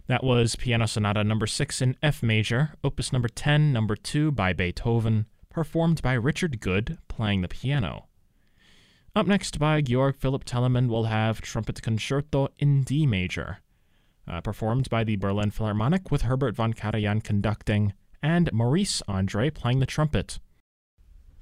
That was Piano Sonata number 6 in F major, opus number 10, number 2 by Beethoven, performed by Richard Good, playing the piano. Up next by Georg Philipp Telemann, we'll have Trumpet Concerto in D major, performed by the Berlin Philharmonic with Herbert von Karajan conducting and Maurice Andre playing the trumpet.